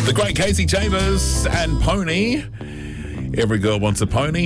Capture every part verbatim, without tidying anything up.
The great Casey Chambers and Pony. Every girl wants a pony.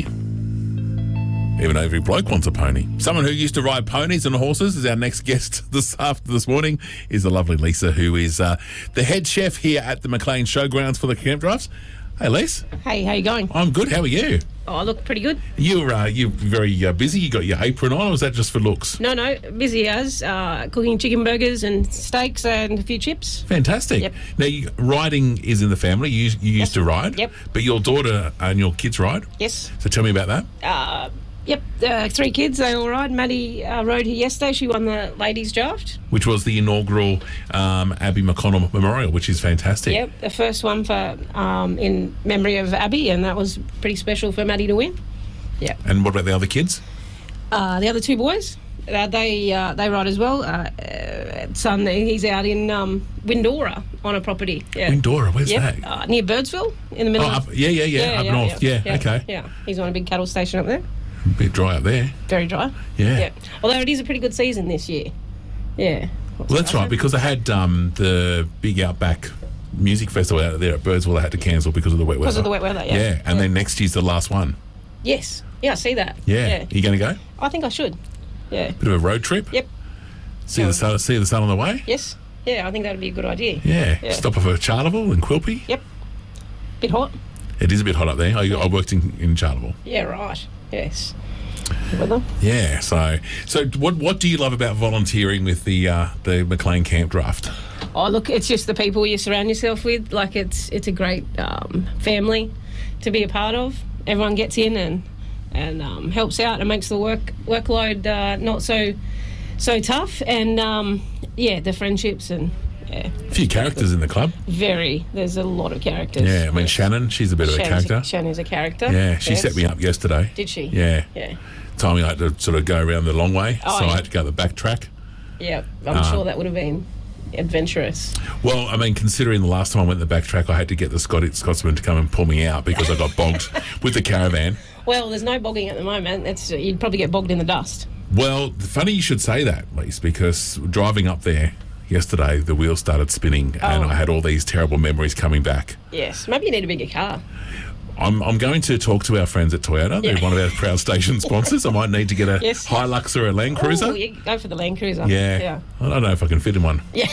Even every bloke wants a pony. Someone who used to ride ponies and horses is our next guest this after this morning. Is the lovely Lisa, who is uh, the head chef here at the Maclean Showgrounds for the camp drafts. Hey, Lisa. Hey, how you going? I'm good. How are you? Oh, I look pretty good. You're uh, you're very uh, busy. You got your apron on, or was that just for looks? No, no, busy as uh, cooking chicken burgers and steaks and a few chips. Fantastic. Yep. Now, you, riding is in the family. You, you used to ride. Yep. But your daughter and your kids ride. Yes. So tell me about that. Uh, yep, uh, three kids, they all ride. Maddie uh, rode here yesterday. She won the ladies' draft. Which was the inaugural um, Abby McConnell Memorial, which is fantastic. Yep, the first one for um, in memory of Abby, and that was pretty special for Maddie to win. Yep. And what about the other kids? Uh, the other two boys, uh, they uh, they ride as well. Uh, uh, son, he's out in um, Windora on a property. Yeah. Windora, where's Yep, that? uh, near Birdsville, in the middle. Oh, of... up, yeah, yeah, yeah, up north. Yeah, okay. Yeah, he's on a big cattle station up there. A bit dry up there. Very dry. Yeah. Yeah. Although it is a pretty good season this year. Yeah. Well, that's right, because they had um, the big Outback Music Festival out there at Birdsville. They had to cancel because of the wet weather. Because of the wet weather, yeah. Yeah, and Yeah. then next year's the last one. Yes. Yeah, I see that. Yeah. Yeah. Are you going to go? I think I should. Yeah. Bit of a road trip? Yep. See the sun, see the sun on the way? Yes. Yeah, I think that'd be a good idea. Yeah. Yeah. Stop off at Charleville and Quilpie. Yep. Bit hot. It is a bit hot up there. I, I worked in, in Charleville. Yeah, right. Yes. The weather. Yeah, so so what what do you love about volunteering with the uh, the Maclean Camp Draft? Oh, look, it's just the people you surround yourself with. Like, it's it's a great um, family to be a part of. Everyone gets in and and um, helps out and makes the work workload uh, not so so tough. And um, yeah, the friendships and yeah, A few characters in the club. very. There's a lot of characters. Yeah, I mean Shannon, she's a bit of a Shannon's character. Shannon's a character. Yeah, she yes. set me up yesterday. Did she? Yeah. Yeah. Told me I had to sort of go around the long way, Oh, so yeah. I had to go the back track. Yeah, I'm Uh, sure that would have been adventurous. Well, I mean, considering the last time I went the back track, I had to get the Scot- Scotsman to come and pull me out because I got bogged with the caravan. Well, there's no bogging at the moment. It's you'd probably get bogged in the dust. Well, funny you should say that, Lise, because driving up there yesterday, the wheels started spinning and Oh. I had all these terrible memories coming back. Yes, maybe you need a bigger car. I'm, I'm going to talk to our friends at Toyota. They're Yeah. one of our proud station sponsors. I might need to get a Yes. Hilux or a Land Cruiser. Oh, you go for the Land Cruiser. yeah. Yeah. I don't know if I can fit in one. Yeah.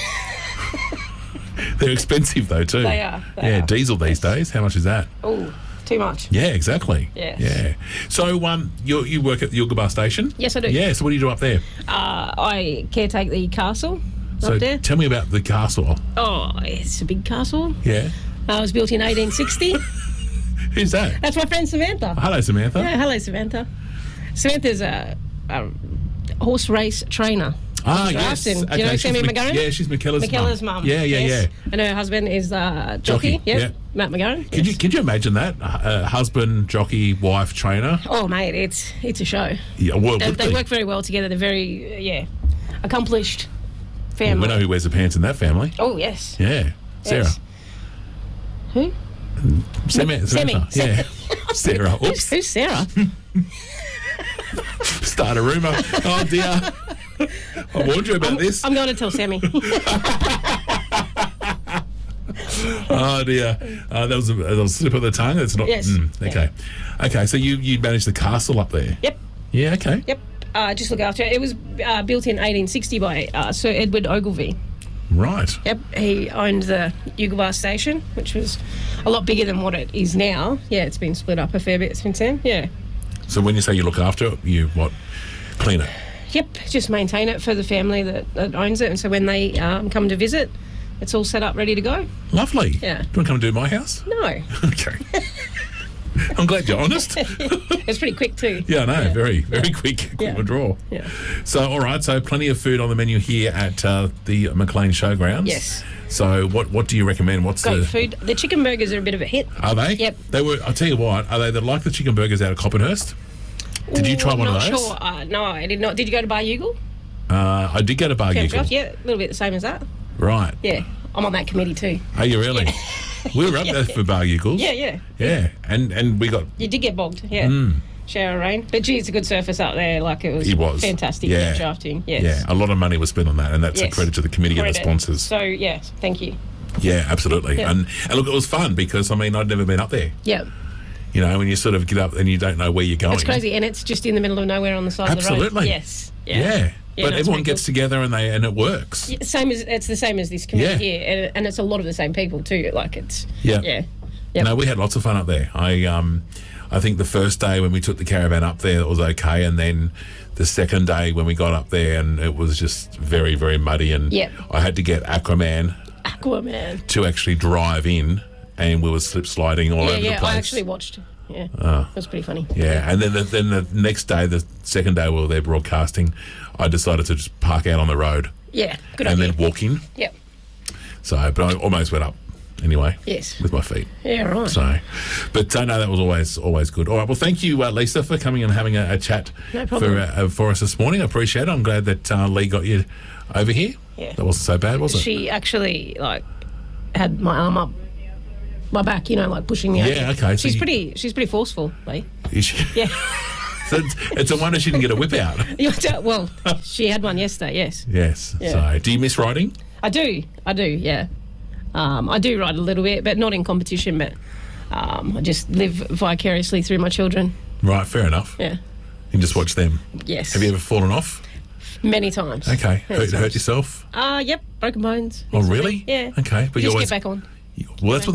They're expensive though too. They are, they yeah, are. diesel these days. How much is that? Oh, too much. Yeah, exactly. Yes. Yeah. So um, you you work at the Yugabar station? Yes, I do. Yeah. So what do you do up there? Uh, I caretake the castle So up there. tell me about the castle. Oh, it's a big castle. Yeah. Uh, it was built in eighteen sixty. Who's that? That's my friend Samantha. Hello, Samantha. Yeah, hello, Samantha. Samantha's a, a horse race trainer. Ah, Draft yes. and- do you know she's Sammy Mc- McGarren? Yeah, she's McKellar's McKellar's mum. Yeah, yeah, yes. yeah. And her husband is uh, jockey. Jockey, Yep. yeah. Matt McGarren. Could yes. you could you imagine that? Uh, husband, jockey, wife, trainer. Oh, mate, it's it's a show. Yeah, well, it They, would they be. work very well together. They're very, uh, yeah, accomplished family. We know who wears the pants in that family. Oh, yes. Yeah, Sarah. Yes. Who? Sammy, Sammy. Samantha. Yeah, Sarah. Who's, Oops. who's Sarah? Start a rumour. Oh dear. I warned you about this. I'm going to tell Sammy. Oh dear. Uh, that was a, that was a slip of the tongue. It's not. Yes. mm, okay. Okay. So you you manage the castle up there. Yep. Yeah. Okay. Yep. Uh, just look after it. It was uh, built in eighteen sixty by uh, Sir Edward Ogilvie. Right. Yep, he owned the Yugabar station, which was a lot bigger than what it is now. Yeah, it's been split up a fair bit since then. Yeah. So when you say you look after it, you what? Clean it. Yep, just maintain it for the family that, that owns it. And so when they um, come to visit, it's all set up, ready to go. Lovely. Yeah. Do you want to come and do my house? No. Okay. I'm glad you're honest. It's pretty quick too. Yeah, I know. Yeah. Very, very quick, quick Yeah. withdraw. Yeah. So, all right. So, plenty of food on the menu here at uh, the Maclean Showgrounds. Yes. So, what what do you recommend? What's Great the food. The chicken burgers are a bit of a hit. Are they? Yep. They were. I'll tell you what. Are they the, like the chicken burgers out of Coppenhurst? Did you Ooh, try I'm one of not those? Sure. Uh, no, I did not. Did you go to Bar Ugle? Uh, I did go to Bar Camp Ugle. Draft? Yeah, a little bit the same as that. Right. Yeah, I'm on that committee too. Are you really? We were up there for Bar Ugles. Yeah, yeah. Yeah, and and we got. You did get bogged. Yeah. Mm. Shower rain. But gee, it's a good surface up there. Like it was, It was. fantastic Yeah. drafting. Yes. Yeah, a lot of money was spent on that, and that's a Yes. credit to the committee and the Credit. sponsors. So yes, thank you. Yeah, absolutely. Yeah. And, and look, it was fun because, I mean, I'd never been up there. Yeah. You know, when you sort of get up and you don't know where you're going. It's crazy, and it's just in the middle of nowhere on the side Absolutely. of the road. Yes. Yeah. Yeah. yeah. Yeah, but no, it's everyone pretty gets together and they and it works. Yeah, same as it's the same as this community Yeah. here, and, and it's a lot of the same people too. Like it's Yeah. yeah, yeah. No, we had lots of fun up there. I um, I think the first day when we took the caravan up there, it was okay, and then the second day when we got up there, and it was just very, very muddy, and Yep. I had to get Aquaman Aquaman. to actually drive in, and we were slip sliding all Yeah, over yeah. the place. I actually watched. Yeah, Oh. it was pretty funny. Yeah, and then the, then the next day, the second day we were there broadcasting, I decided to just park out on the road Yeah, good and idea. then walk in. Yep. So, but I almost went up anyway. Yes. With my feet. Yeah, right. So, but uh, no, that was always always good. All right, well, thank you, uh, Lisa, for coming and having a, a chat No problem. for uh, for us this morning. I appreciate it. I'm glad that uh, Lee got you over here. Yeah. That wasn't so bad, was it? She actually like had my arm up my back, you know, like pushing me. Yeah, over. okay, so She's you- pretty. She's pretty forceful, Lee. Is she- Yeah. So it's, it's a wonder she didn't get a whip out. You don't- well, she had one yesterday. Yes, Yes. Yeah. So, do you miss riding? I do. I do. Yeah. Um, I do ride a little bit, but not in competition. But um, I just live vicariously through my children. Right, fair enough. Yeah. You just watch them. Yes. Have you ever fallen off? Many times. Okay. Many Hurt, hurt times. yourself? Uh, yep. Broken bones. Oh, really? Yeah. Okay. But You you just always get back on. Well, that's what